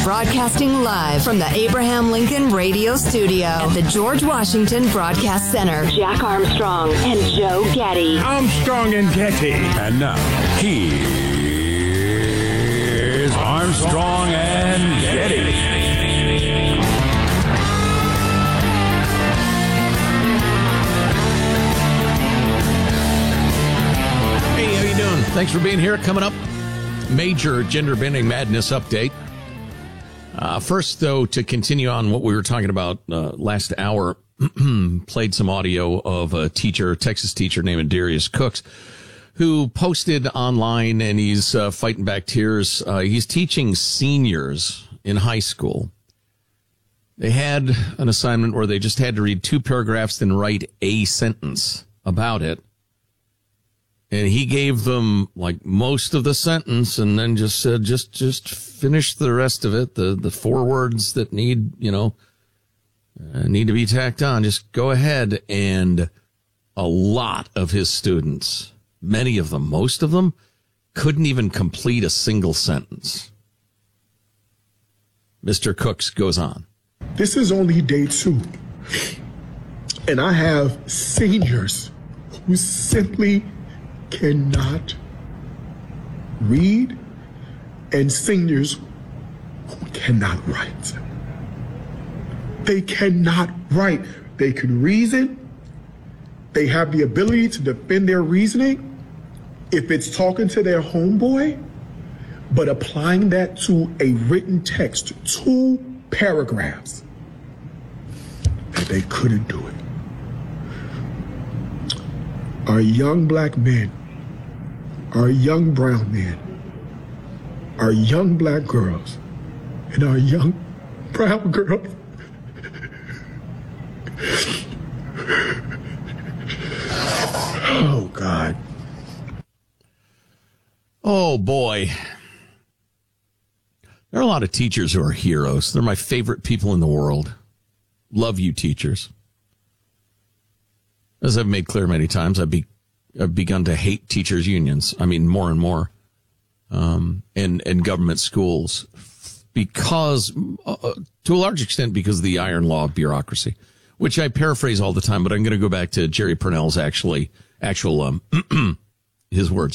broadcasting live from the Abraham Lincoln Radio Studio at the George Washington Broadcast Center. Jack Armstrong and Joe Getty. Armstrong and Getty. And now, here's Armstrong and Getty. Hey, how you doing? Thanks for being here. Coming up, major gender-bending madness update. First, though, to continue on what we were talking about last hour, played some audio of a teacher, Texas teacher named Darius Cooks, who posted online, and he's fighting back tears. He's teaching seniors in high school. They had an assignment where they just had to read 2 paragraphs, then write a sentence about it. And he gave them like most of the sentence and then just said, just finish the rest of it. The 4 words that need to be tacked on. Just go ahead. And a lot of his students, many of them, most of them, couldn't even complete a single sentence. Mr. Cooks goes on. This is only day 2. And I have seniors who simply cannot read, and seniors who cannot write. They cannot write. They can reason. They have the ability to defend their reasoning if it's talking to their homeboy, but applying that to a written text, 2 paragraphs, that they couldn't do it. Our young black men, our young brown men, our young black girls, and our young brown girls. Oh, God. Oh, boy. There are a lot of teachers who are heroes. They're my favorite people in the world. Love you, teachers. As I've made clear many times, I've begun to hate teachers' unions. I mean, more and more, and government schools, because, to a large extent, because of the iron law of bureaucracy, which I paraphrase all the time. But I'm going to go back to Jerry Purnell's his words,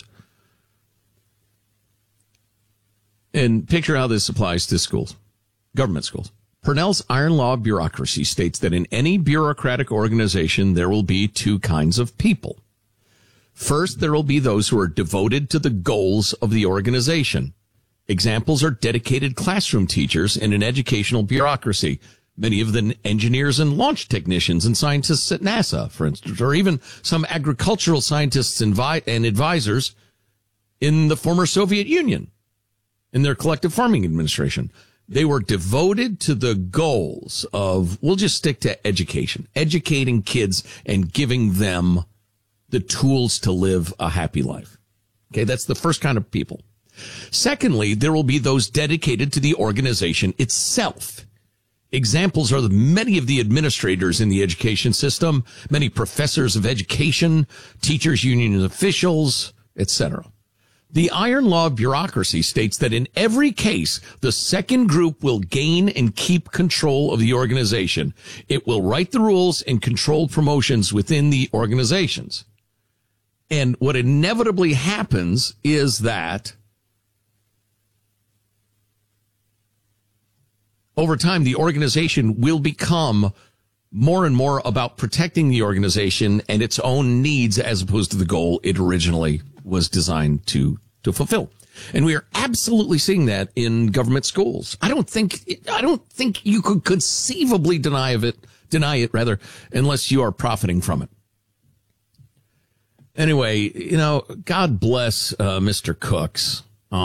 and picture how this applies to schools, government schools. Purnell's iron law bureaucracy states that in any bureaucratic organization, there will be 2 kinds of people. First, there will be those who are devoted to the goals of the organization. Examples are dedicated classroom teachers in an educational bureaucracy, many of the engineers and launch technicians and scientists at NASA, for instance, or even some agricultural scientists and advisors in the former Soviet Union, in their collective farming administration. They were devoted to the goals of, we'll just stick to education, educating kids and giving them the tools to live a happy life. Okay, that's the first kind of people. Secondly, there will be those dedicated to the organization itself. Examples are many of the administrators in the education system, many professors of education, teachers union officials, etc. The iron law of bureaucracy states that in every case, the second group will gain and keep control of the organization. It will write the rules and control promotions within the organizations. And what inevitably happens is that over time, the organization will become more and more about protecting the organization and its own needs as opposed to the goal it originally was designed to fulfill. And we are absolutely seeing that in government schools. I don't think you could conceivably deny it unless you are profiting from it. Anyway, God bless Mr. Cooks.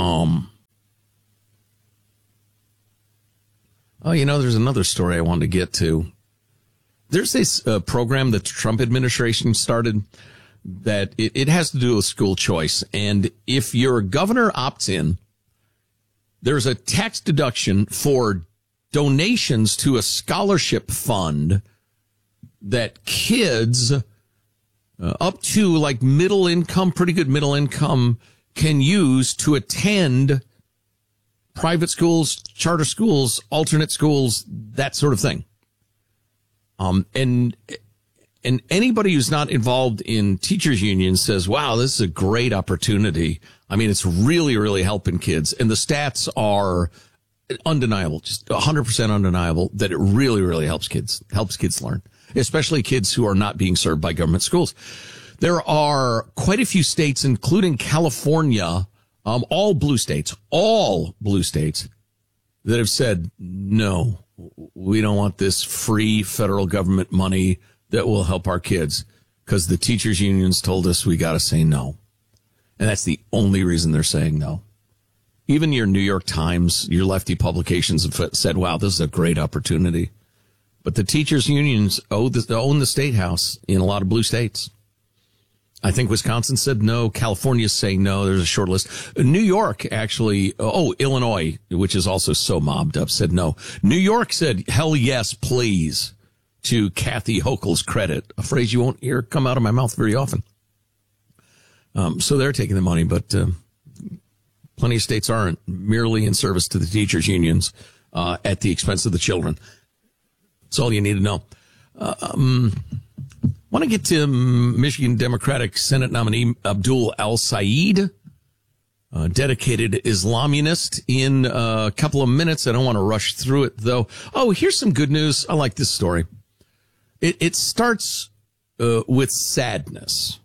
There's another story I wanted to get to. There's this program that the Trump administration started that it has to do with school choice. And if your governor opts in, there's a tax deduction for donations to a scholarship fund that kids up to like middle income, pretty good middle income, can use to attend private schools, charter schools, alternate schools, that sort of thing. And anybody who's not involved in teachers unions says, wow, this is a great opportunity. I mean, it's really, really helping kids. And the stats are undeniable, just 100% undeniable that it really, really helps kids learn, especially kids who are not being served by government schools. There are quite a few states, including California, all blue states, that have said, no, we don't want this free federal government money that will help our kids, because the teachers unions told us we got to say no. And that's the only reason they're saying no. Even your New York Times, your lefty publications have said, wow, this is a great opportunity. But the teachers unions own the state house in a lot of blue states. I think Wisconsin said no. California's saying no. There's a short list. New York, actually, Illinois, which is also so mobbed up, said no. New York said, hell yes, please, to Kathy Hochul's credit, a phrase you won't hear come out of my mouth very often. So they're taking the money, but plenty of states aren't, merely in service to the teachers unions at the expense of the children. That's all you need to know. Want to get to Michigan Democratic Senate nominee Abdul Al-Sayed, dedicated Islamist, in a couple of minutes. I don't want to rush through it, though. Oh, here's some good news. I like this story. It starts with sadness,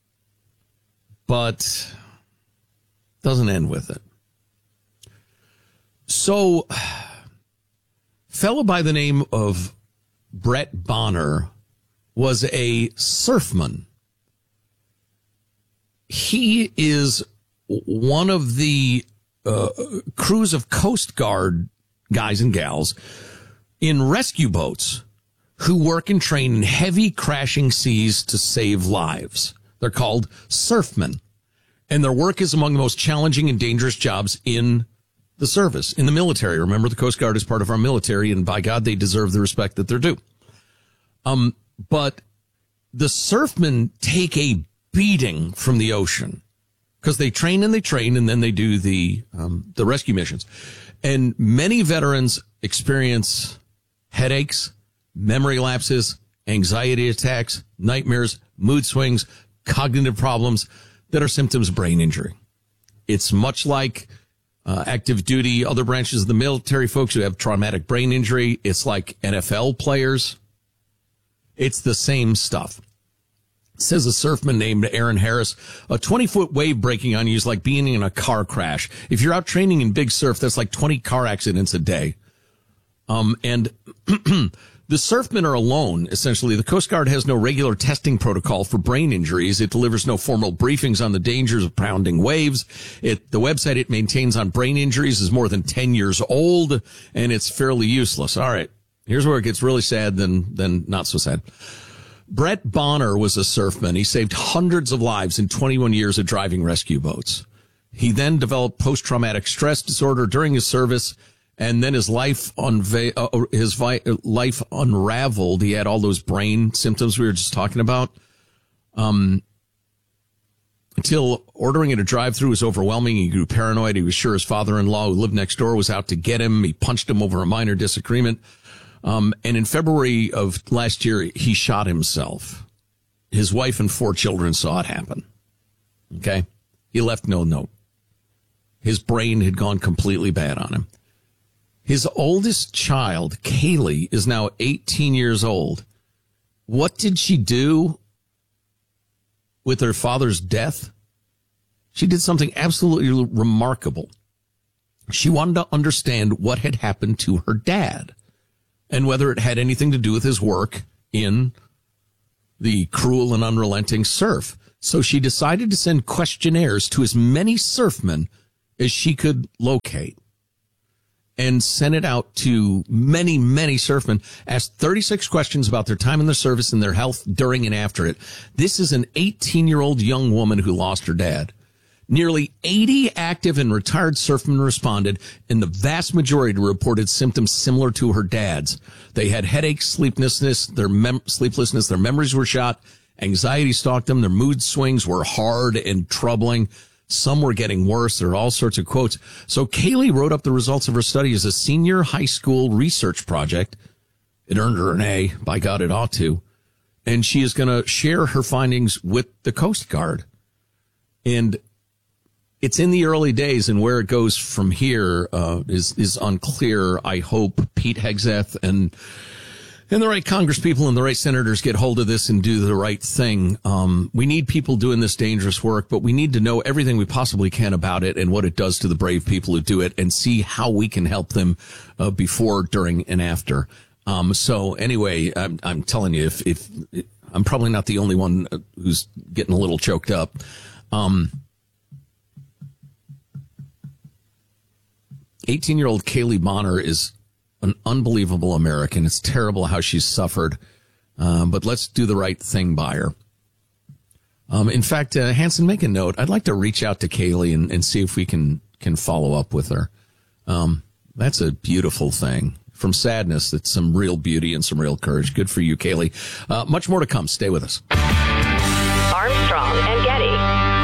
but doesn't end with it. So, fellow by the name of Brett Bonner was a surfman. He is one of the crews of Coast Guard guys and gals in rescue boats who work and train in heavy crashing seas to save lives. They're called surfmen. And their work is among the most challenging and dangerous jobs in the service, in the military. Remember, the Coast Guard is part of our military, and by God, they deserve the respect that they're due. But the surfmen take a beating from the ocean because they train, and then they do the rescue missions. And many veterans experience headaches, memory lapses, anxiety attacks, nightmares, mood swings, cognitive problems that are symptoms of brain injury. It's much like active duty, other branches of the military folks who have traumatic brain injury. It's like NFL players. It's the same stuff. It says a surfman named Aaron Harris, a 20-foot wave breaking on you is like being in a car crash. If you're out training in big surf, that's like 20 car accidents a day. And the surfmen are alone, essentially. The Coast Guard has no regular testing protocol for brain injuries. It delivers no formal briefings on the dangers of pounding waves. The website it maintains on brain injuries is more than 10 years old, and it's fairly useless. All right. Here's where it gets really sad, then not so sad. Brett Bonner was a surfman. He saved hundreds of lives in 21 years of driving rescue boats. He then developed post-traumatic stress disorder during his service, and then his life unraveled. He had all those brain symptoms we were just talking about. Until ordering it to drive through was overwhelming. He grew paranoid. He was sure his father-in-law, who lived next door, was out to get him. He punched him over a minor disagreement. And in February of last year, he shot himself. His wife and 4 children saw it happen. Okay? He left no note. His brain had gone completely bad on him. His oldest child, Kaylee, is now 18 years old. What did she do with her father's death? She did something absolutely remarkable. She wanted to understand what had happened to her dad, and whether it had anything to do with his work in the cruel and unrelenting surf. So she decided to send questionnaires to as many surfmen as she could locate, and sent it out to many, many surfmen, asked 36 questions about their time in the service and their health during and after it. This is an 18-year-old young woman who lost her dad. Nearly 80 active and retired surfmen responded, and the vast majority reported symptoms similar to her dad's. They had headaches, sleeplessness, their memories were shot, anxiety stalked them, their mood swings were hard and troubling. Some were getting worse. There are all sorts of quotes. So Kaylee wrote up the results of her study as a senior high school research project. It earned her an A. By God, it ought to. And she is going to share her findings with the Coast Guard. And it's in the early days, and where it goes from here is unclear. I hope Pete Hegseth and the right congresspeople and the right senators get hold of this and do the right thing. We need people doing this dangerous work, but we need to know everything we possibly can about it and what it does to the brave people who do it, and see how we can help them before, during, and after. So anyway, I'm telling you, if I'm probably not the only one who's getting a little choked up. 18-year-old Kaylee Bonner is an unbelievable American. It's terrible how she's suffered, but let's do the right thing by her. In fact, Hanson, make a note. I'd like to reach out to Kaylee and see if we can follow up with her. That's a beautiful thing. From sadness, that's some real beauty and some real courage. Good for you, Kaylee. Much more to come. Stay with us. Armstrong and Getty.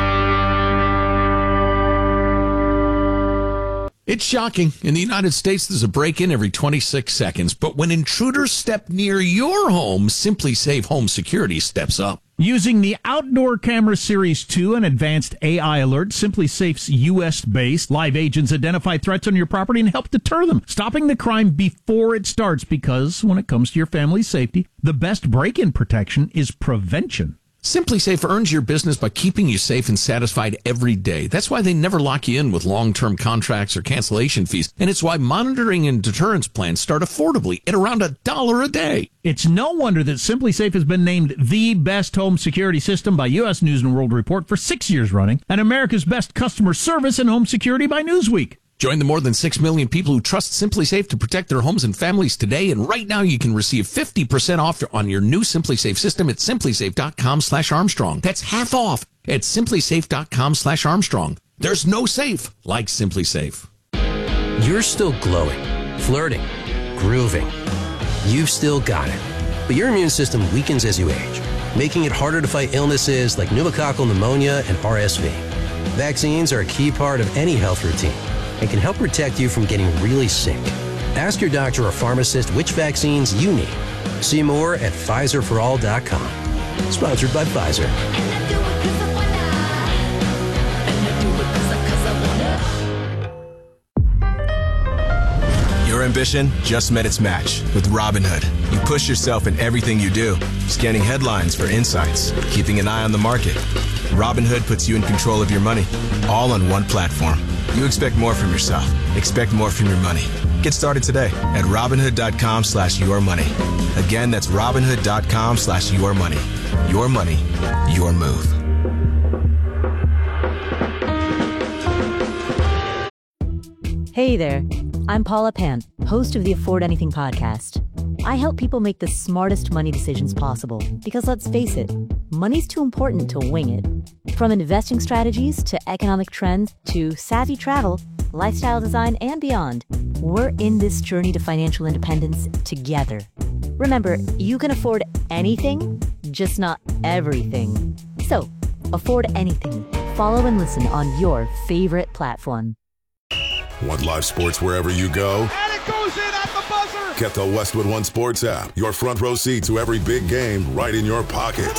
It's shocking. In the United States, there's a break-in every 26 seconds. But when intruders step near your home, Simply Safe Home Security steps up. Using the Outdoor Camera Series 2 and advanced AI alert, Simply Safe's U.S.-based live agents identify threats on your property and help deter them, stopping the crime before it starts. Because when it comes to your family's safety, the best break-in protection is prevention. Simply Safe earns your business by keeping you safe and satisfied every day. That's why they never lock you in with long-term contracts or cancellation fees. And it's why monitoring and deterrence plans start affordably at around $1 a day. It's no wonder that Simply Safe has been named the best home security system by U.S. News & World Report for 6 years running, and America's best customer service and home security by Newsweek. Join the more than 6 million people who trust Simply Safe to protect their homes and families today. And right now you can receive 50% off on your new Simply Safe system at simplysafe.com/Armstrong. That's half off at simplysafe.com/Armstrong. There's no safe like Simply Safe. You're still glowing, flirting, grooving. You've still got it. But your immune system weakens as you age, making it harder to fight illnesses like pneumococcal pneumonia and RSV. Vaccines are a key part of any health routine and can help protect you from getting really sick. Ask your doctor or pharmacist which vaccines you need. See more at PfizerForAll.com. Sponsored by Pfizer. Your ambition just met its match with Robinhood. You push yourself in everything you do, scanning headlines for insights, keeping an eye on the market. Robinhood puts you in control of your money, all on one platform. You expect more from yourself. Expect more from your money. Get started today at Robinhood.com/yourmoney. Again, that's Robinhood.com/yourmoney. Your money, your move. Hey there, I'm Paula Pant, host of the Afford Anything podcast. I help people make the smartest money decisions possible because, let's face it, money's too important to wing it. From investing strategies to economic trends to savvy travel, lifestyle design, and beyond, we're in this journey to financial independence together. Remember, you can afford anything, just not everything. So, afford anything. Follow and listen on your favorite platform. Want live sports wherever you go? And it goes in at the buzzer. Get the Westwood One Sports app. Your front row seat to every big game right in your pocket.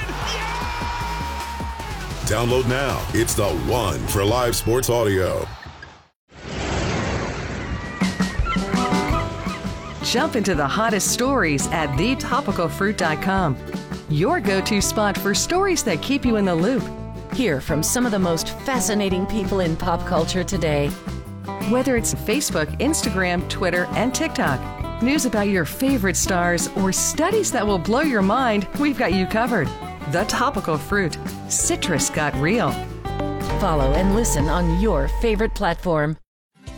Download now. It's the one for live sports audio. Jump into the hottest stories at thetopicalfruit.com. Your go-to spot for stories that keep you in the loop. Hear from some of the most fascinating people in pop culture today. Whether it's Facebook, Instagram, Twitter, and TikTok, news about your favorite stars, or studies that will blow your mind, we've got you covered. The Topical Fruit. Citrus got real. Follow and listen on your favorite platform.